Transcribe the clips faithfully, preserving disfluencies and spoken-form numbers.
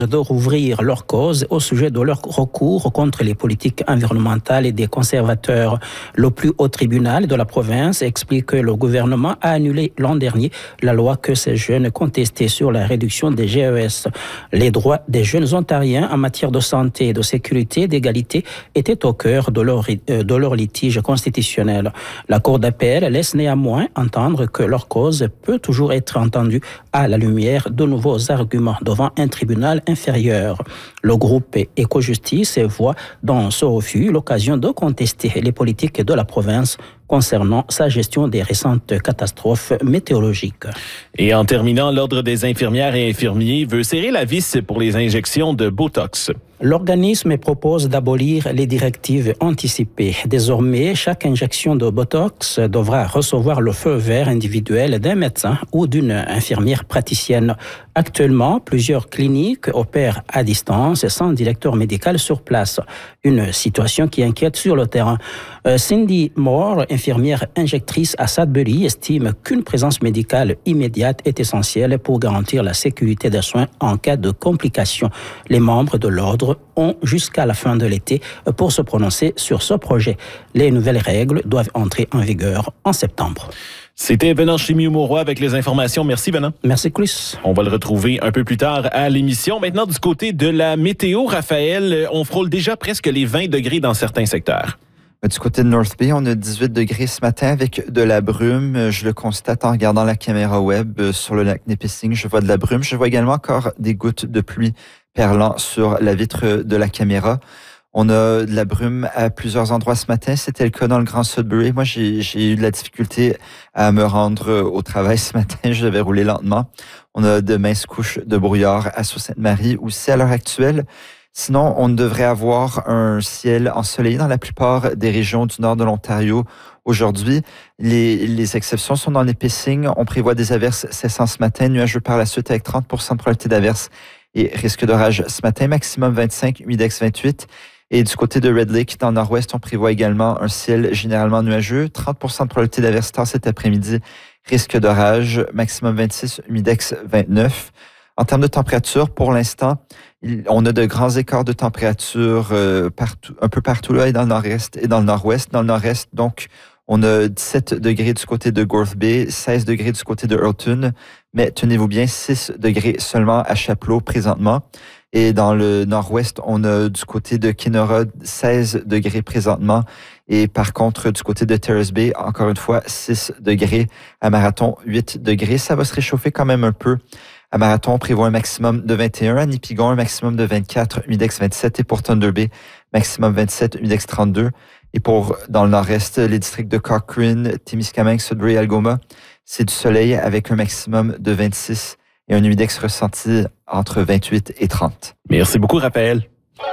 de rouvrir leur cause au sujet de leur recours contre les politiques environnementales et des conservateurs. Le plus haut tribunal de la province explique que le gouvernement a annulé l'an dernier la loi que ces jeunes contestaient sur la réduction des G E S. Les droits des jeunes ontariens en matière de santé, de sécurité et d'égalité étaient au cœur de leur, de leur litige constitutionnel. La Cour d'appel laisse néanmoins entendre que leur cause peut toujours être entendue à la lumière de nouveaux arguments devant un tribunal inférieur. Le groupe Éco-Justice voit dans ce refus l'occasion de contester les politiques de la province concernant sa gestion des récentes catastrophes météorologiques. Et en terminant, l'Ordre des infirmières et infirmiers veut serrer la vis pour les injections de Botox. L'organisme propose d'abolir les directives anticipées. Désormais, chaque injection de Botox devra recevoir le feu vert individuel d'un médecin ou d'une infirmière praticienne. Actuellement, plusieurs cliniques opèrent à distance sans directeur médical sur place. Une situation qui inquiète sur le terrain. Euh, Cindy Moore, infirmière injectrice à Sudbury, estime qu'une présence médicale immédiate est essentielle pour garantir la sécurité des soins en cas de complications. Les membres de l'ordre ont jusqu'à la fin de l'été pour se prononcer sur ce projet. Les nouvelles règles doivent entrer en vigueur en septembre. C'était Venant Chimioumoroy avec les informations. Merci, Venant. Merci, Chris. On va le retrouver un peu plus tard à l'émission. Maintenant, du côté de la météo, Raphaël, on frôle déjà presque les vingt degrés dans certains secteurs. Du côté de North Bay, on a dix-huit degrés ce matin avec de la brume. Je le constate en regardant la caméra web sur le lac Nipissing. Je vois de la brume. Je vois également encore des gouttes de pluie perlant sur la vitre de la caméra. On a de la brume à plusieurs endroits ce matin. C'était le cas dans le Grand Sudbury. Moi, j'ai, j'ai eu de la difficulté à me rendre au travail ce matin. Je devais rouler lentement. On a de minces couches de brouillard à Sault-Sainte-Marie aussi à l'heure actuelle. Sinon, on devrait avoir un ciel ensoleillé dans la plupart des régions du nord de l'Ontario aujourd'hui. Les, les exceptions sont dans les Nipissing. On prévoit des averses cessant ce matin, nuageux par la suite avec trente pour cent de probabilité d'averses et risque d'orage ce matin, maximum vingt-cinq, humidex vingt-huit. Et du côté de Red Lake, dans le nord-ouest, on prévoit également un ciel généralement nuageux, trente pour cent de probabilité d'averses tard cet après-midi, risque d'orage, maximum vingt-six, humidex vingt-neuf. En termes de température, pour l'instant, on a de grands écarts de température euh, partout, un peu partout là, et dans le nord-est et dans le nord-ouest. Dans le nord-est, donc, on a dix-sept degrés du côté de Gorth Bay, seize degrés du côté de Hurlton, mais tenez-vous bien, six degrés seulement à Chapleau présentement. Et dans le nord-ouest, on a du côté de Kenora seize degrés présentement. Et par contre, du côté de Terrace Bay, encore une fois, six degrés. À Marathon, huit degrés. Ça va se réchauffer quand même un peu. À Marathon, on prévoit un maximum de vingt et un. À Nipigon, un maximum de vingt-quatre, humidex vingt-sept. Et pour Thunder Bay, maximum vingt-sept, humidex trente-deux. Et pour, dans le nord-est, les districts de Cochrane, Témiscamingue, Sudbury, Algoma, c'est du soleil avec un maximum de vingt-six et un humidex ressenti entre vingt-huit et trente. Merci beaucoup, Raphaël.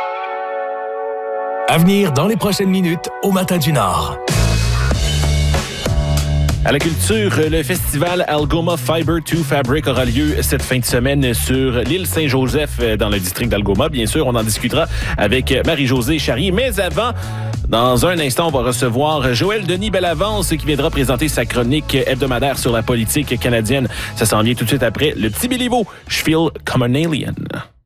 À venir dans les prochaines minutes au Matin du Nord. À la culture, le festival Algoma Fiber to Fabric aura lieu cette fin de semaine sur l'île Saint-Joseph dans le district d'Algoma. Bien sûr, on en discutera avec Marie-Josée Charrier. Mais avant, dans un instant, on va recevoir Joël Denis Bellavance qui viendra présenter sa chronique hebdomadaire sur la politique canadienne. Ça s'en vient tout de suite après le petit Béliveau. Je feel comme un alien.